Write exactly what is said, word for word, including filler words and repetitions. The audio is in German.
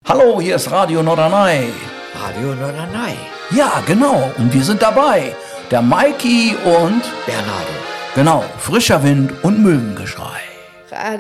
Hallo, hier ist Radio Norderney. Radio Norderney. Ja, genau. Und wir sind dabei. Der Maiki und Bernardo. Genau, frischer Wind und Möwengeschrei.